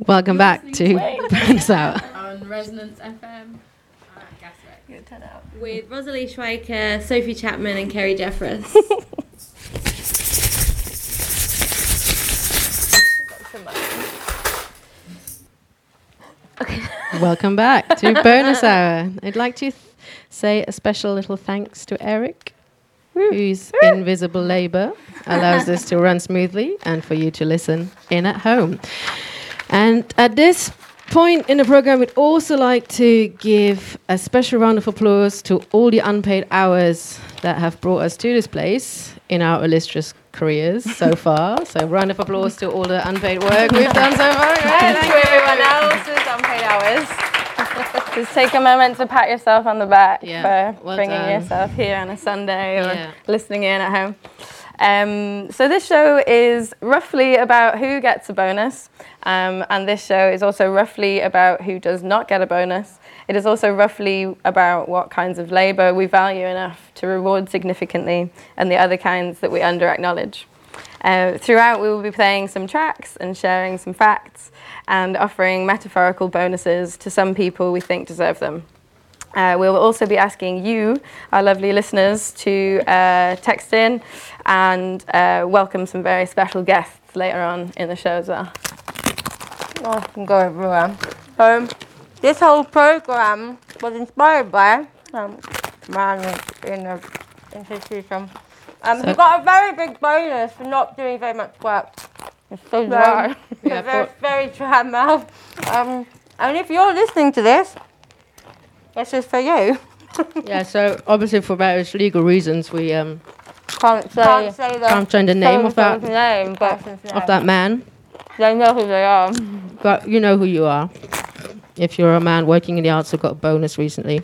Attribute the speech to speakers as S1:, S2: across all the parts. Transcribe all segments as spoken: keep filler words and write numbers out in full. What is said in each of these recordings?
S1: Welcome back to Bonus Hour
S2: on Resonance F M. Uh,
S3: Good turn out.
S2: With Rosalie Schweiker, Sophie Chapman, and Kerry Jeffress.
S1: Okay. Welcome back to Bonus Hour. I'd like to th- say a special little thanks to Eric, whose invisible labour allows this to run smoothly and for you to listen in at home. And at this point in the program, we'd also like to give a special round of applause to all the unpaid hours that have brought us to this place in our illustrious careers so far. So round of applause to all the unpaid work we've done so far.
S3: And to everyone else's unpaid hours. Just take a moment to pat yourself on the back
S1: yeah,
S3: for
S1: well
S3: bringing
S1: done.
S3: yourself here on a Sunday or
S1: yeah.
S3: listening in at home. Um, so this show is roughly about who gets a bonus, um, and this show is also roughly about who does not get a bonus. It is also roughly about what kinds of labour we value enough to reward significantly and the other kinds that we under-acknowledge. Uh, throughout, we will be playing some tracks and sharing some facts and offering metaphorical bonuses to some people we think deserve them. Uh, we will also be asking you, our lovely listeners, to uh, text in and uh, welcome some very special guests later on in the show as well. Oh, I can go everywhere. So, this whole program was inspired by um, man in the institution. Um, he got a very big bonus for not doing very much work. It's so dry.
S1: Yeah,
S3: very, very dry mouth. Um, and if you're listening to this, this is for you.
S1: Yeah, so obviously for various legal reasons we um
S3: Can't say, can't say the
S1: can't say the name of that
S3: name, but
S1: of that man.
S3: They know who they are.
S1: But you know who you are. If you're a man working in the arts who got a bonus recently.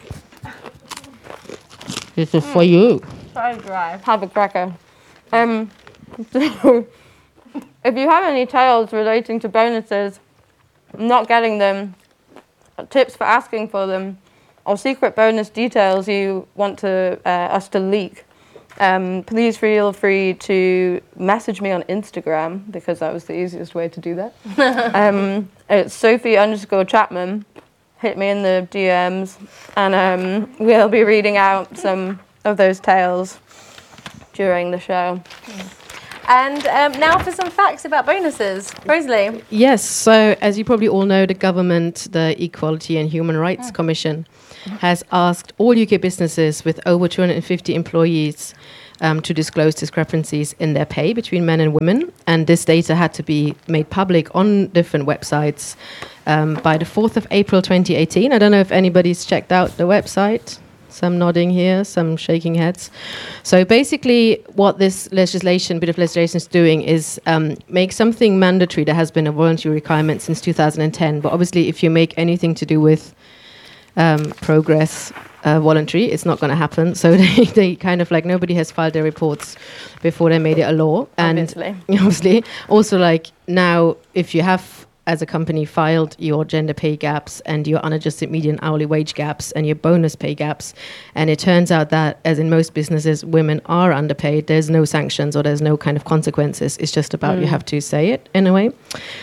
S1: This is for you.
S3: So dry. Have a cracker. Um, so if you have any tales relating to bonuses, not getting them, tips for asking for them, or secret bonus details you want to uh, us to leak, um, please feel free to message me on Instagram, because that was the easiest way to do that. um, it's Sophie underscore Chapman. Hit me in the D Ms, and um, we'll be reading out some of those tales during the show. And um, now for some facts about bonuses. Rosalie.
S1: Yes, so as you probably all know, the government, the Equality and Human Rights oh. Commission, has asked all U K businesses with over two hundred fifty employees um, to disclose discrepancies in their pay between men and women. And this data had to be made public on different websites um, by the fourth of April twenty eighteen. I don't know if anybody's checked out the website. Some nodding here, some shaking heads. So basically what this legislation, bit of legislation is doing is um, make something mandatory that has been a voluntary requirement since two thousand ten. But obviously if you make anything to do with um, progress uh, voluntary, it's not going to happen. So they, they kind of like, nobody has filed their reports before they made it a law. And
S3: obviously.
S1: obviously also like now if you have as a company filed your gender pay gaps and your unadjusted median hourly wage gaps and your bonus pay gaps, and it turns out that, as in most businesses, women are underpaid, there's no sanctions or there's no kind of consequences. It's just about mm. you have to say it in a way.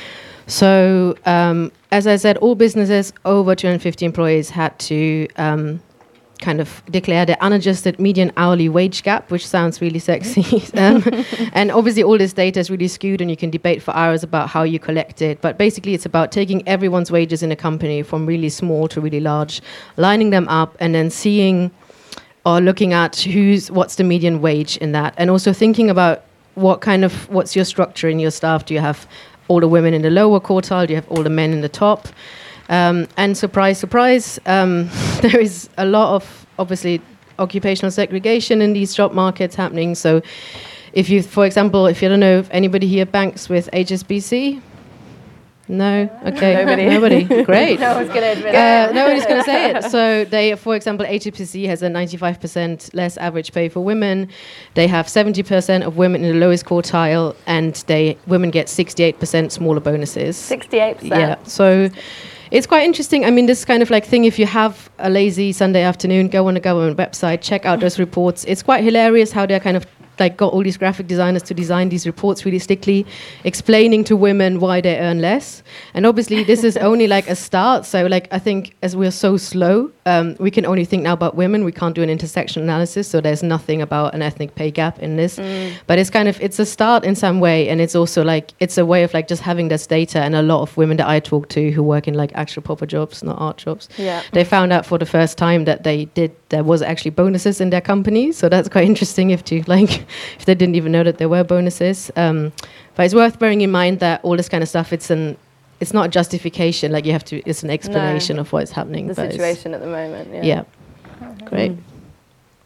S1: So, um, as I said, all businesses over two hundred fifty employees had to um, kind of declare the unadjusted median hourly wage gap, which sounds really sexy. um, and obviously all this data is really skewed and you can debate for hours about how you collect it. But basically it's about taking everyone's wages in a company from really small to really large, lining them up and then seeing or looking at who's what's the median wage in that. And also thinking about what kind of, what's your structure in your staff? Do you have all the women in the lower quartile? Do you have all the men in the top? Um, and surprise, surprise, um, there is a lot of, obviously, occupational segregation in these job markets happening. So if you, for example, if you don't know if anybody here banks with H S B C? No? Okay.
S3: Nobody.
S1: Nobody. Great.
S3: No one's going to admit
S1: uh,
S3: it.
S1: Nobody's going to say it. So they, for example, H S B C has a ninety-five percent less average pay for women. They have seventy percent of women in the lowest quartile, and they women get sixty-eight percent smaller bonuses.
S3: sixty-eight percent.
S1: Yeah. So it's quite interesting. I mean, this kind of like thing, if you have a lazy Sunday afternoon, go on a government website, check out those reports. It's quite hilarious how they're kind of like got all these graphic designers to design these reports really strictly, explaining to women why they earn less. And obviously this is only like a start. So like I think as we're so slow, um, we can only think now about women. We can't do an intersection analysis. So there's nothing about an ethnic pay gap in this. Mm. But it's kind of, it's a start in some way. And it's also like, it's a way of like just having this data. And a lot of women that I talk to who work in like actual proper jobs, not art jobs,
S3: yeah.
S1: they found out for the first time that they did, there was actually bonuses in their company. So that's quite interesting if to like, if they didn't even know that there were bonuses. Um, but it's worth bearing in mind that all this kind of stuff, it's an, it's not a justification. Like you have to, it's an explanation
S3: no.
S1: of what's happening.
S3: The
S1: but
S3: situation at the moment. Yeah.
S1: yeah. Great.
S3: Mm.